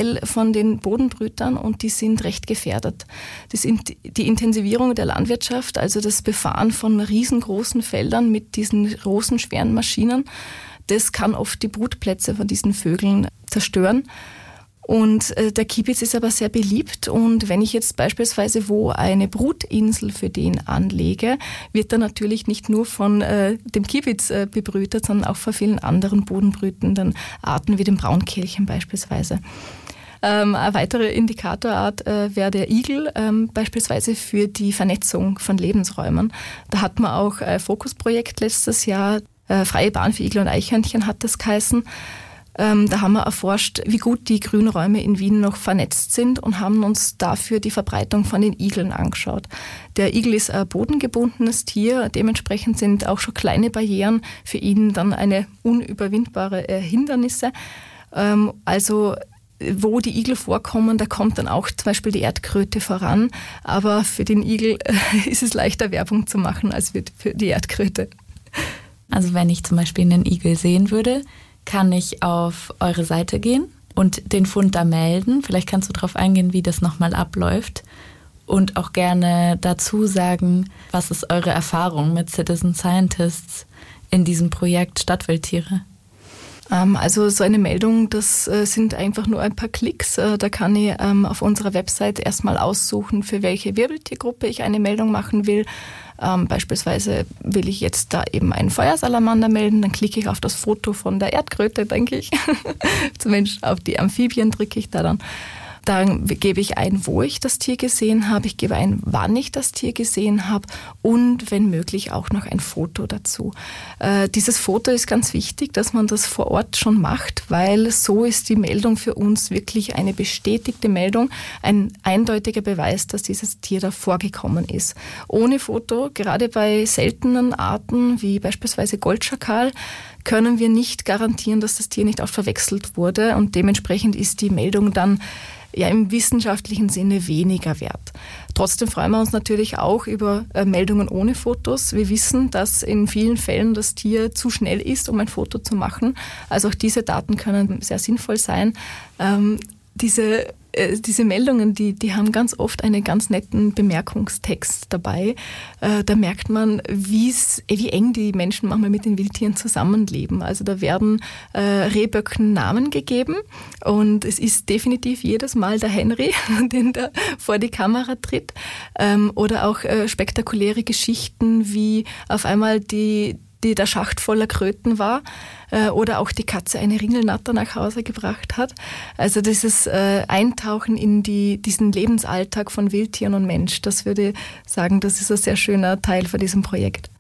Teil von den Bodenbrütern und die sind recht gefährdet. Die Intensivierung der Landwirtschaft, also das Befahren von riesengroßen Feldern mit diesen großen, schweren Maschinen, das kann oft die Brutplätze von diesen Vögeln zerstören. Und der Kiebitz ist aber sehr beliebt und wenn ich jetzt beispielsweise wo eine Brutinsel für den anlege, wird er natürlich nicht nur von dem Kiebitz bebrütet, sondern auch von vielen anderen bodenbrütenden Arten wie dem Braunkehlchen beispielsweise. Eine weitere Indikatorart wäre der Igel, beispielsweise für die Vernetzung von Lebensräumen. Da hat man auch ein Fokusprojekt letztes Jahr, Freie Bahn für Igel und Eichhörnchen hat das geheißen. Da haben wir erforscht, wie gut die Grünräume in Wien noch vernetzt sind und haben uns dafür die Verbreitung von den Igeln angeschaut. Der Igel ist ein bodengebundenes Tier, dementsprechend sind auch schon kleine Barrieren für ihn dann eine unüberwindbare Hindernisse. Also wo die Igel vorkommen, da kommt dann auch zum Beispiel die Erdkröte voran, aber für den Igel ist es leichter Werbung zu machen als für die Erdkröte. Also wenn ich zum Beispiel einen Igel sehen würde, kann ich auf eure Seite gehen und den Fund da melden. Vielleicht kannst du darauf eingehen, wie das nochmal abläuft. Und auch gerne dazu sagen, was ist eure Erfahrung mit Citizen Scientists in diesem Projekt Stadtwildtiere? Also so eine Meldung, das sind einfach nur ein paar Klicks. Da kann ich auf unserer Website erstmal aussuchen, für welche Wirbeltiergruppe ich eine Meldung machen will. Beispielsweise will ich jetzt da eben einen Feuersalamander melden, dann klicke ich auf das Foto von der Erdkröte, denke ich. Zumindest auf die Amphibien drücke ich da dann. Dann gebe ich ein, wo ich das Tier gesehen habe. Ich gebe ein, wann ich das Tier gesehen habe und wenn möglich auch noch ein Foto dazu. Dieses Foto ist ganz wichtig, dass man das vor Ort schon macht, weil so ist die Meldung für uns wirklich eine bestätigte Meldung, ein eindeutiger Beweis, dass dieses Tier da vorgekommen ist. Ohne Foto, gerade bei seltenen Arten wie beispielsweise Goldschakal, können wir nicht garantieren, dass das Tier nicht auch verwechselt wurde und dementsprechend ist die Meldung dann ja im wissenschaftlichen Sinne weniger wert. Trotzdem freuen wir uns natürlich auch über Meldungen ohne Fotos. Wir wissen, dass in vielen Fällen das Tier zu schnell ist, um ein Foto zu machen. Also auch diese Daten können sehr sinnvoll sein. Diese Meldungen, die haben ganz oft einen ganz netten Bemerkungstext dabei. Da merkt man, wie eng die Menschen manchmal mit den Wildtieren zusammenleben. Also da werden Rehböcken Namen gegeben und es ist definitiv jedes Mal der Henry, den da vor die Kamera tritt. Oder auch spektakuläre Geschichten, wie auf einmal der Schacht voller Kröten war oder auch die Katze eine Ringelnatter nach Hause gebracht hat. Also dieses Eintauchen in diesen Lebensalltag von Wildtieren und Mensch, das würde ich sagen, das ist ein sehr schöner Teil von diesem Projekt.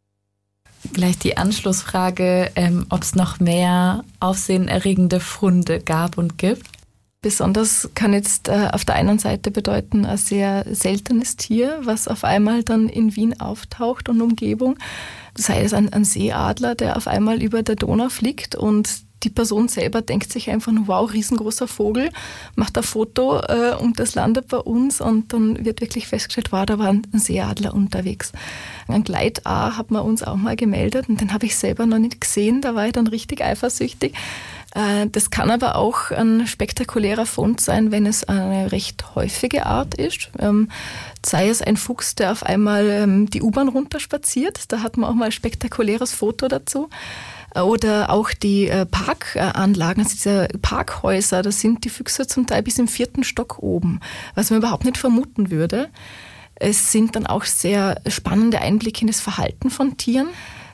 Gleich die Anschlussfrage, ob es noch mehr aufsehenerregende Funde gab und gibt. Besonders kann jetzt auf der einen Seite bedeuten, ein sehr seltenes Tier, was auf einmal dann in Wien auftaucht und Umgebung. Sei es ein Seeadler, der auf einmal über der Donau fliegt und die Person selber denkt sich einfach nur, wow, riesengroßer Vogel, macht ein Foto und das landet bei uns und dann wird wirklich festgestellt, wow, da war ein Seeadler unterwegs. Ein Gleitaar hat man uns auch mal gemeldet und den habe ich selber noch nicht gesehen, da war ich dann richtig eifersüchtig. Das kann aber auch ein spektakulärer Fund sein, wenn es eine recht häufige Art ist. Sei es ein Fuchs, der auf einmal die U-Bahn runterspaziert, da hat man auch mal ein spektakuläres Foto dazu. Oder auch die Parkanlagen, also diese Parkhäuser, da sind die Füchse zum Teil bis im 4. Stock oben, was man überhaupt nicht vermuten würde. Es sind dann auch sehr spannende Einblicke in das Verhalten von Tieren.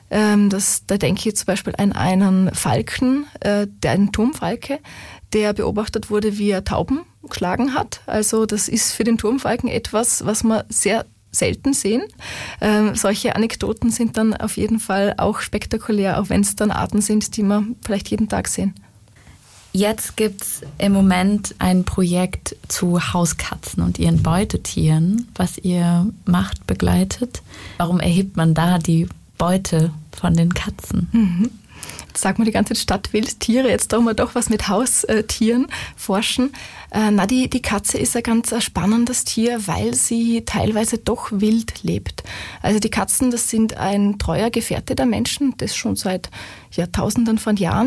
Da denke ich jetzt zum Beispiel an einen Falken, einen Turmfalke, der beobachtet wurde, wie er Tauben geschlagen hat. Also das ist für den Turmfalken etwas, was man sehr selten sehen. Solche Anekdoten sind dann auf jeden Fall auch spektakulär, auch wenn es dann Arten sind, die man vielleicht jeden Tag sehen. Jetzt gibt es im Moment ein Projekt zu Hauskatzen und ihren Beutetieren, was ihr macht, begleitet. Warum erhebt man da die Beute von den Katzen? Jetzt sagt man die ganze Stadt Wildtiere, jetzt tun wir doch was mit Haustieren forschen. Die Katze ist ein ganz spannendes Tier, weil sie teilweise doch wild lebt. Also die Katzen, das sind ein treuer Gefährte der Menschen, das schon seit Jahrtausenden von Jahren.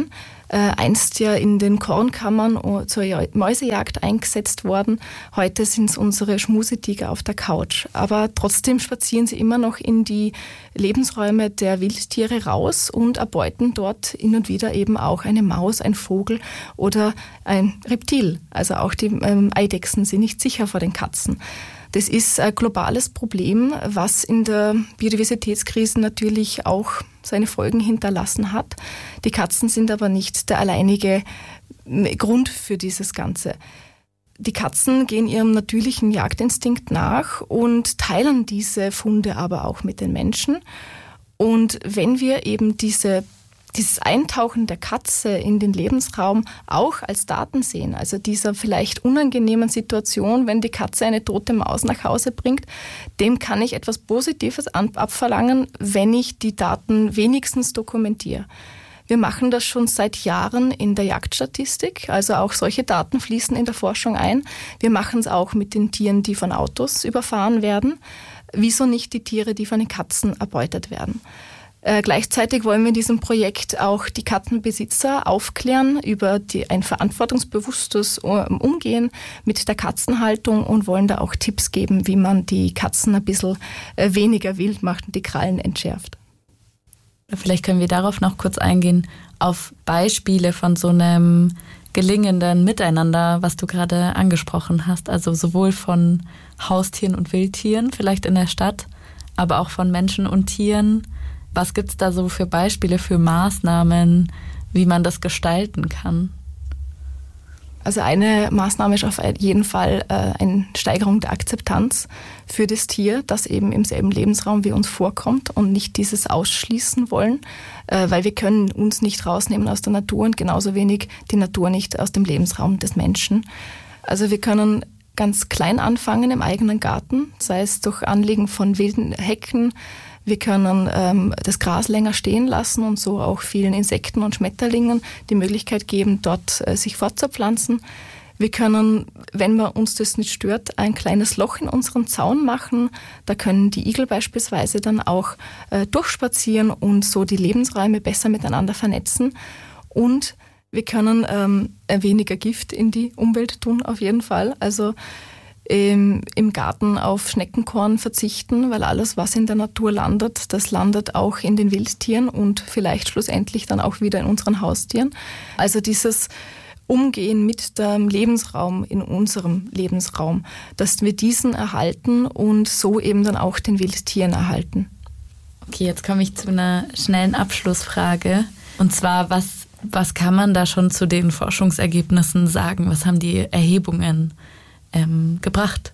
einst ja in den Kornkammern zur Mäusejagd eingesetzt worden. Heute sind es unsere Schmusetiger auf der Couch. Aber trotzdem spazieren sie immer noch in die Lebensräume der Wildtiere raus und erbeuten dort hin und wieder eben auch eine Maus, ein Vogel oder ein Reptil. Also auch die Eidechsen sind nicht sicher vor den Katzen. Das ist ein globales Problem, was in der Biodiversitätskrise natürlich auch seine Folgen hinterlassen hat. Die Katzen sind aber nicht der alleinige Grund für dieses Ganze. Die Katzen gehen ihrem natürlichen Jagdinstinkt nach und teilen diese Funde aber auch mit den Menschen. Und wenn wir eben dieses Eintauchen der Katze in den Lebensraum auch als Daten sehen, also dieser vielleicht unangenehmen Situation, wenn die Katze eine tote Maus nach Hause bringt, dem kann ich etwas Positives abverlangen, wenn ich die Daten wenigstens dokumentiere. Wir machen das schon seit Jahren in der Jagdstatistik, also auch solche Daten fließen in der Forschung ein. Wir machen es auch mit den Tieren, die von Autos überfahren werden. Wieso nicht die Tiere, die von den Katzen erbeutet werden? Gleichzeitig wollen wir in diesem Projekt auch die Katzenbesitzer aufklären über ein verantwortungsbewusstes Umgehen mit der Katzenhaltung und wollen da auch Tipps geben, wie man die Katzen ein bisschen weniger wild macht und die Krallen entschärft. Vielleicht können wir darauf noch kurz eingehen, auf Beispiele von so einem gelingenden Miteinander, was du gerade angesprochen hast. Also sowohl von Haustieren und Wildtieren, vielleicht in der Stadt, aber auch von Menschen und Tieren. Was gibt es da so für Beispiele, für Maßnahmen, wie man das gestalten kann? Also eine Maßnahme ist auf jeden Fall eine Steigerung der Akzeptanz für das Tier, das eben im selben Lebensraum wie uns vorkommt und nicht dieses Ausschließen wollen, weil wir können uns nicht rausnehmen aus der Natur und genauso wenig die Natur nicht aus dem Lebensraum des Menschen. Also wir können ganz klein anfangen im eigenen Garten, sei es durch Anlegen von wilden Hecken. Wir können das Gras länger stehen lassen und so auch vielen Insekten und Schmetterlingen die Möglichkeit geben, dort sich fortzupflanzen. Wir können, wenn man uns das nicht stört, ein kleines Loch in unseren Zaun machen. Da können die Igel beispielsweise dann auch durchspazieren und so die Lebensräume besser miteinander vernetzen. Und wir können weniger Gift in die Umwelt tun, auf jeden Fall. Also im Garten auf Schneckenkorn verzichten, weil alles, was in der Natur landet, das landet auch in den Wildtieren und vielleicht schlussendlich dann auch wieder in unseren Haustieren. Also dieses Umgehen mit dem Lebensraum in unserem Lebensraum, dass wir diesen erhalten und so eben dann auch den Wildtieren erhalten. Okay, jetzt komme ich zu einer schnellen Abschlussfrage. Und zwar, was kann man da schon zu den Forschungsergebnissen sagen? Was haben die Erhebungen gebracht?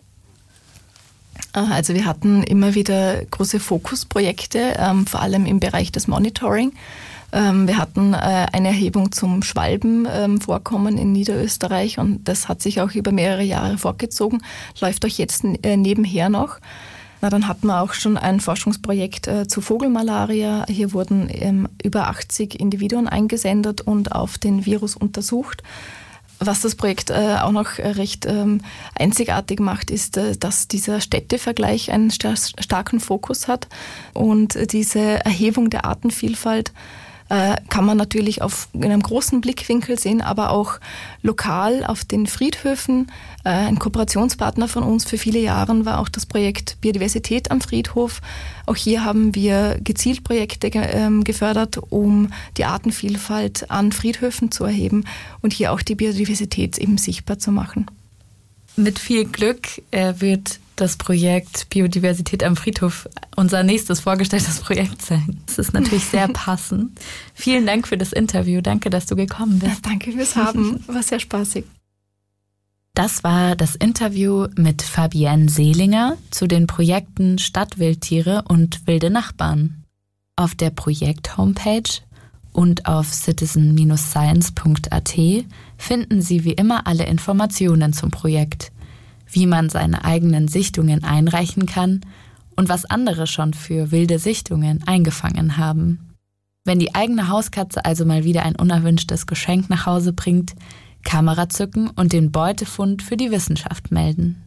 Also wir hatten immer wieder große Fokusprojekte, vor allem im Bereich des Monitoring. Wir hatten eine Erhebung zum Schwalbenvorkommen in Niederösterreich und das hat sich auch über mehrere Jahre fortgezogen, läuft auch jetzt nebenher noch. Dann hatten wir auch schon ein Forschungsprojekt zu Vogelmalaria. Hier wurden über 80 Individuen eingesendet und auf den Virus untersucht. Was das Projekt auch noch recht einzigartig macht, ist, dass dieser Städtevergleich einen starken Fokus hat. Und diese Erhebung der Artenvielfalt kann man natürlich in einem großen Blickwinkel sehen, aber auch lokal auf den Friedhöfen. Ein Kooperationspartner von uns für viele Jahre war auch das Projekt Biodiversität am Friedhof. Auch hier haben wir gezielt Projekte gefördert, um die Artenvielfalt an Friedhöfen zu erheben und hier auch die Biodiversität eben sichtbar zu machen. Mit viel Glück wird das Projekt Biodiversität am Friedhof unser nächstes vorgestelltes Projekt sein. Das ist natürlich sehr passend. Vielen Dank für das Interview. Danke, dass du gekommen bist. Ja, danke fürs Haben. War sehr spaßig. Das war das Interview mit Fabienne Seelinger zu den Projekten Stadtwildtiere und wilde Nachbarn. Auf der Projekt-Homepage und auf citizen-science.at finden Sie wie immer alle Informationen zum Projekt, wie man seine eigenen Sichtungen einreichen kann und was andere schon für wilde Sichtungen eingefangen haben. Wenn die eigene Hauskatze also mal wieder ein unerwünschtes Geschenk nach Hause bringt, Kamera zücken und den Beutefund für die Wissenschaft melden.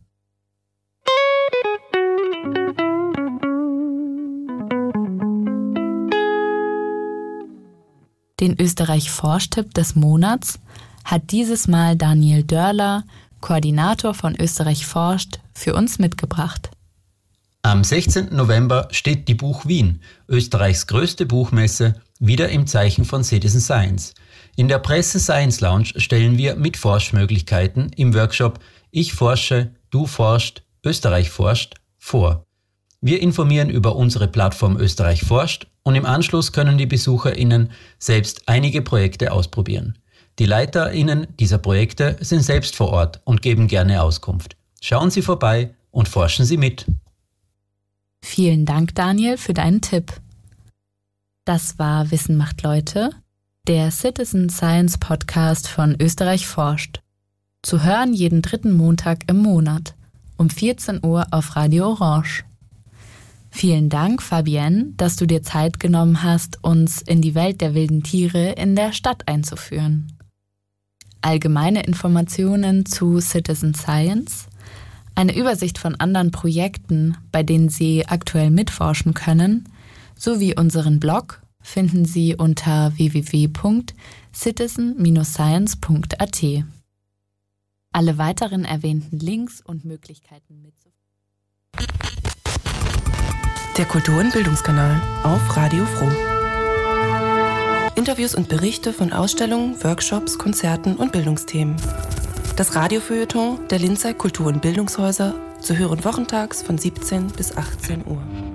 Den Österreich-Forsch-Tipp des Monats hat dieses Mal Daniel Dörler, Koordinator von Österreich forscht, für uns mitgebracht. Am 16. November steht die Buch Wien, Österreichs größte Buchmesse, wieder im Zeichen von Citizen Science. In der Presse Science Lounge stellen wir mit Forschmöglichkeiten im Workshop Ich forsche, du forscht, Österreich forscht vor. Wir informieren über unsere Plattform Österreich forscht und im Anschluss können die BesucherInnen selbst einige Projekte ausprobieren. Die LeiterInnen dieser Projekte sind selbst vor Ort und geben gerne Auskunft. Schauen Sie vorbei und forschen Sie mit. Vielen Dank, Daniel, für deinen Tipp. Das war Wissen macht Leute, der Citizen Science Podcast von Österreich forscht. Zu hören jeden 3. Montag im Monat um 14 Uhr auf Radio Orange. Vielen Dank, Fabienne, dass du dir Zeit genommen hast, uns in die Welt der wilden Tiere in der Stadt einzuführen. Allgemeine Informationen zu Citizen Science, eine Übersicht von anderen Projekten, bei denen Sie aktuell mitforschen können, sowie unseren Blog finden Sie unter www.citizen-science.at. Alle weiteren erwähnten Links und Möglichkeiten mitzuverfolgen. Der Kultur- und Bildungskanal auf Radio Froh. Interviews und Berichte von Ausstellungen, Workshops, Konzerten und Bildungsthemen. Das Radiofeuilleton der Linzer Kultur- und Bildungshäuser zu hören wochentags von 17 bis 18 Uhr.